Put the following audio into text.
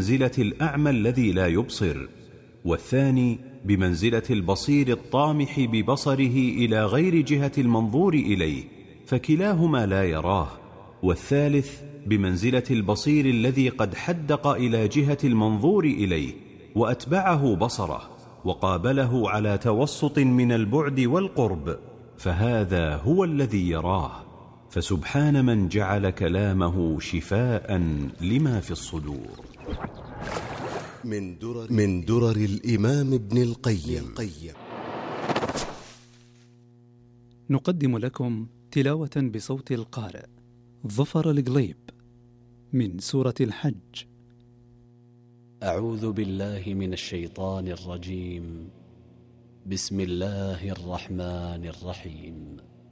بمنزلة الأعمى الذي لا يبصر، والثاني بمنزلة البصير الطامح ببصره إلى غير جهة المنظور إليه، فكلاهما لا يراه، والثالث بمنزلة البصير الذي قد حدق إلى جهة المنظور إليه وأتبعه بصره وقابله على توسط من البعد والقرب، فهذا هو الذي يراه. فسبحان من جعل كلامه شفاء لما في الصدور. من درر الإمام ابن القيم. نقدم لكم تلاوة بصوت القارئ ظفر القليب من سورة الحج. أعوذ بالله من الشيطان الرجيم. بسم الله الرحمن الرحيم.